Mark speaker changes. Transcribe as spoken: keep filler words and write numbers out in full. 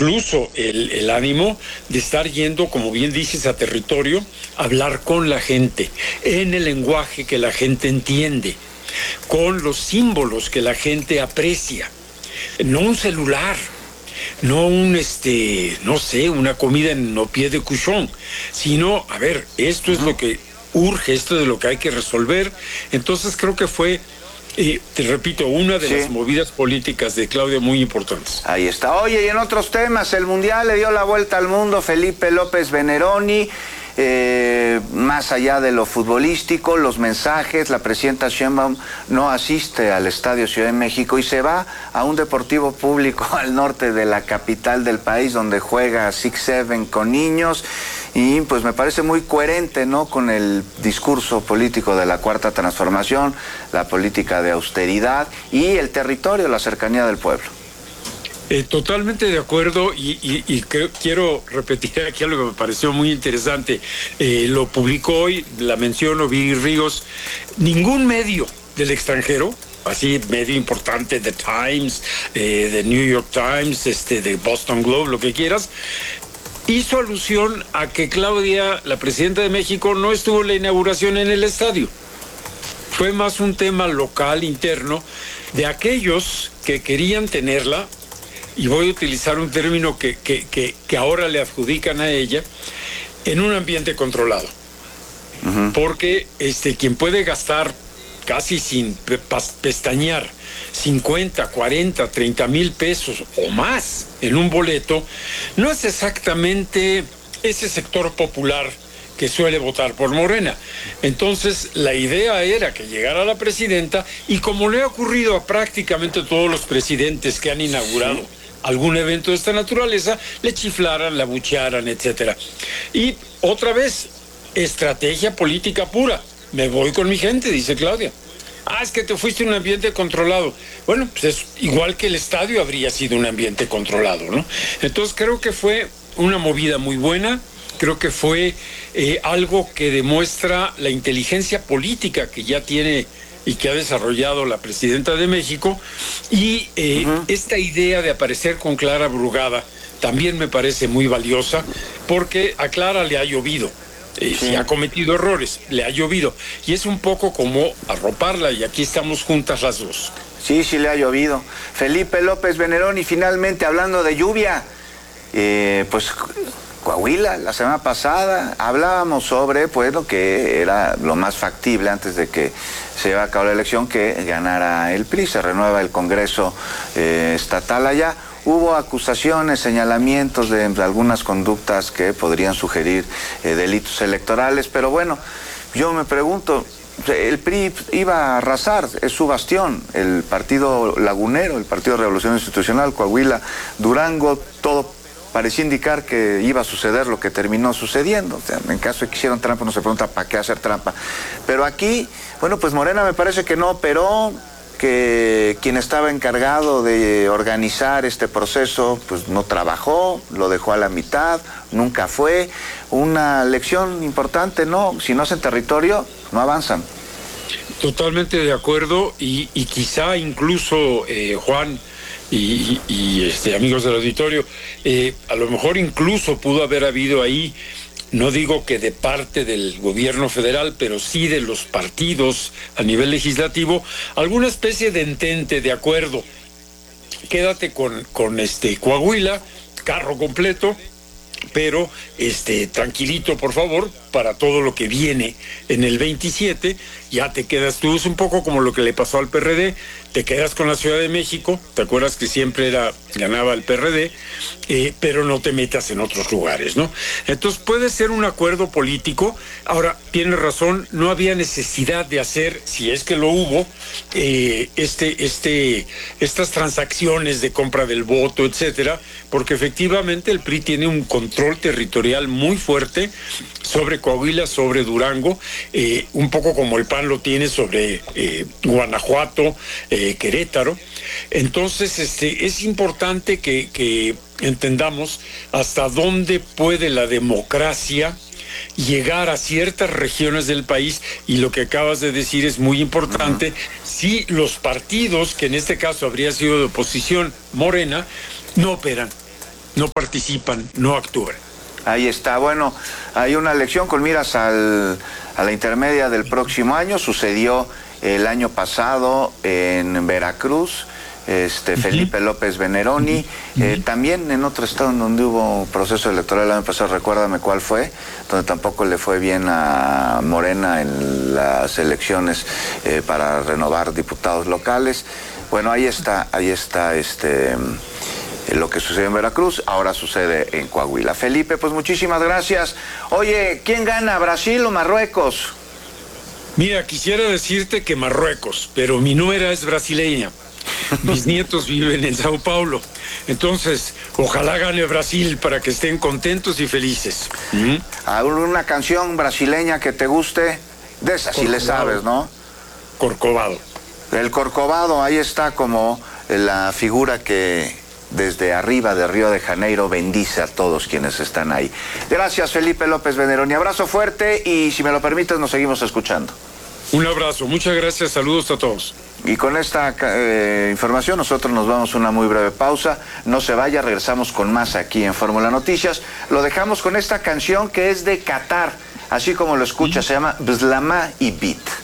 Speaker 1: incluso el, el ánimo de estar yendo, como bien dices, a territorio, a hablar con la gente, en el lenguaje que la gente entiende, con los símbolos que la gente aprecia, no un celular, no un, este, no sé, una comida en no pie de cuchón, sino, a ver, esto es lo que urge, esto es lo que hay que resolver. Entonces creo que fue, eh, te repito, una de sí. las movidas políticas de Claudia muy importantes.
Speaker 2: Ahí está. Oye, y en otros temas, el Mundial le dio la vuelta al mundo Felipe López Veneroni. Eh, más allá de lo futbolístico, los mensajes, la presidenta Sheinbaum no asiste al Estadio Ciudad de México y se va a un deportivo público al norte de la capital del país donde juega Six Seven con niños y pues me parece muy coherente, ¿no?, con el discurso político de la Cuarta Transformación, la política de austeridad y el territorio, la cercanía del pueblo.
Speaker 1: Eh, totalmente de acuerdo y, y, y creo, quiero repetir aquí algo que me pareció muy interesante. Eh, lo publicó hoy, la menciono, Viri Ríos. Ningún medio del extranjero, así medio importante, The Times, eh, The New York Times, este, The Boston Globe, lo que quieras, hizo alusión a que Claudia, la presidenta de México, no estuvo en la inauguración en el estadio. Fue más un tema local, interno, de aquellos que querían tenerla, y voy a utilizar un término que, que, que, que ahora le adjudican a ella, en un ambiente controlado. Uh-huh. Porque este, quien puede gastar casi sin pestañear cincuenta, cuarenta, treinta mil pesos o más en un boleto, no es exactamente ese sector popular que suele votar por Morena. Entonces, la idea era que llegara la presidenta y como le ha ocurrido a prácticamente todos los presidentes que han inaugurado sí. algún evento de esta naturaleza, le chiflaran, la abuchearan, etcétera. Y otra vez, estrategia política pura. Me voy con mi gente, dice Claudia. Ah, es que te fuiste a un ambiente controlado. Bueno, pues es igual que el estadio habría sido un ambiente controlado, ¿no? Entonces creo que fue una movida muy buena. Creo que fue eh, algo que demuestra la inteligencia política que ya tiene y que ha desarrollado la presidenta de México, y eh, uh-huh. esta idea de aparecer con Clara Brugada también me parece muy valiosa, porque a Clara le ha llovido, eh, sí. si ha cometido errores, le ha llovido, y es un poco como arroparla, y aquí estamos juntas las dos.
Speaker 2: Sí, sí le ha llovido. Felipe López Veneroni, finalmente hablando de lluvia, eh, pues... Coahuila, la semana pasada hablábamos sobre pues lo que era lo más factible antes de que se llevara a cabo la elección, que ganara el P R I, se renueva el Congreso eh, estatal allá. Hubo acusaciones, señalamientos de, de algunas conductas que podrían sugerir eh, delitos electorales, pero bueno, yo me pregunto, el P R I iba a arrasar, es su bastión, el Partido Lagunero, el Partido de Revolución Institucional, Coahuila, Durango, todo parecía indicar que iba a suceder lo que terminó sucediendo. O sea, en caso de que hicieran trampa, no se pregunta para qué hacer trampa. Pero aquí, bueno, pues Morena me parece que no operó, que quien estaba encargado de organizar este proceso, pues no trabajó, lo dejó a la mitad, nunca fue. Una lección importante, ¿no? Si no hacen territorio, no avanzan.
Speaker 1: Totalmente de acuerdo, y, y quizá incluso, eh, Juan, y, y, y este, amigos del auditorio, eh, a lo mejor incluso pudo haber habido ahí, no digo que de parte del gobierno federal, pero sí de los partidos a nivel legislativo, alguna especie de entente, de acuerdo. Quédate con, con este Coahuila, carro completo, pero este tranquilito, por favor, para todo lo que viene en el veintisiete, ya te quedas tú. Es un poco como lo que le pasó al P R D, te quedas con la Ciudad de México, te acuerdas que siempre era ganaba el P R D, eh, pero no te metas en otros lugares, ¿no? Entonces puede ser un acuerdo político. Ahora, tienes razón, no había necesidad de hacer, si es que lo hubo, eh, este, este, estas transacciones de compra del voto, etcétera, porque efectivamente el P R I tiene un control territorial muy fuerte sobre Coahuila, sobre Durango, eh, un poco como el P A N lo tiene sobre eh, Guanajuato, eh, Querétaro. Entonces, este, es importante que, que entendamos hasta dónde puede la democracia llegar a ciertas regiones del país, y lo que acabas de decir es muy importante. Uh-huh. Si los partidos, que en este caso habría sido de oposición, Morena, no operan. no participan, no actúan.
Speaker 2: Ahí está, bueno, hay una elección con miras al, a la intermedia del próximo año, sucedió el año pasado en Veracruz. Este, uh-huh. Felipe López Veneroni, uh-huh. eh, también en otro estado en donde hubo proceso electoral el año pasado, recuérdame cuál fue, donde tampoco le fue bien a Morena en las elecciones eh, para renovar diputados locales. Bueno, ahí está, ahí está este lo que sucede en Veracruz, ahora sucede en Coahuila. Felipe, pues muchísimas gracias. Oye, ¿quién gana, Brasil o Marruecos?
Speaker 1: Mira, quisiera decirte que Marruecos, pero mi nuera es brasileña. Mis nietos viven en Sao Paulo. Entonces, ojalá gane Brasil para que estén contentos y felices. ¿Mm?
Speaker 2: ¿Alguna canción brasileña que te guste? De esa sí le sabes, ¿no?
Speaker 1: Corcovado.
Speaker 2: El Corcovado, ahí está como la figura que desde arriba de Río de Janeiro bendice a todos quienes están ahí. Gracias, Felipe López Veneroni. Abrazo fuerte y, si me lo permites, nos seguimos escuchando.
Speaker 1: Un abrazo, muchas gracias, saludos a todos.
Speaker 2: Y con esta eh, información nosotros nos vamos a una muy breve pausa. No se vaya, regresamos con más aquí en Fórmula Noticias. Lo dejamos con esta canción que es de Qatar, así como lo escucha, se llama Bzlama y Beat.